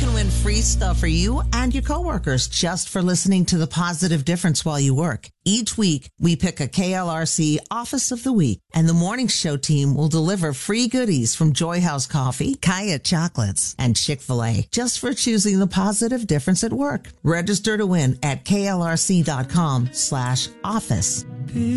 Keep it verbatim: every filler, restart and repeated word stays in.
can win free stuff for you and your coworkers just for listening to The Positive Difference while you work. Each week, we pick a K L R C Office of the Week, and the Morning Show team will deliver free goodies from Joy House Coffee, Kaya Chocolates, and Chick-fil-A just for choosing the positive difference at work. Register to win at klrc.com slash office.